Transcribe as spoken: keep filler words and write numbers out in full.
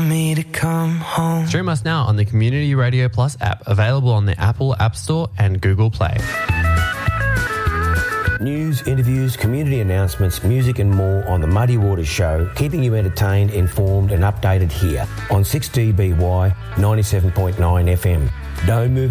me to come home. Stream us now on the Community Radio Plus app, available on the Apple App Store and Google Play. News, interviews, community announcements, music and more on The Muddy Waters Show, keeping you entertained, informed and updated here on six D B Y ninety-seven point nine F M. Don't move